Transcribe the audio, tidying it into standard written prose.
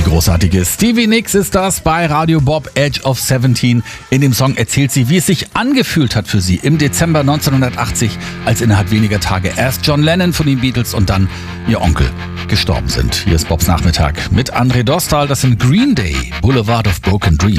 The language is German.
großartige Stevie Nicks ist das bei Radio Bob, Edge of 17. In dem Song erzählt sie, wie es sich angefühlt hat für sie im Dezember 1980, als innerhalb weniger Tage erst John Lennon von den Beatles und dann ihr Onkel gestorben sind. Hier ist Bobs Nachmittag mit André Dostal. Das sind Green Day, Boulevard of Broken Dreams.